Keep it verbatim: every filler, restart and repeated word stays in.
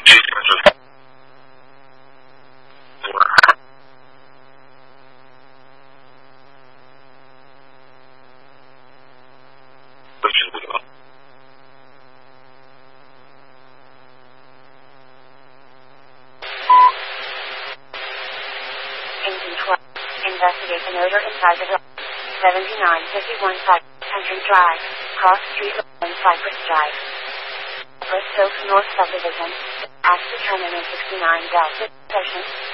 Engine twelve. Investigate an odor inside the building. seventy-nine fifty-one Country Drive, Cross Street, and Cypress Drive. West Oaks North Subdivision. Ask to terminate sixty-nine Delta. Session.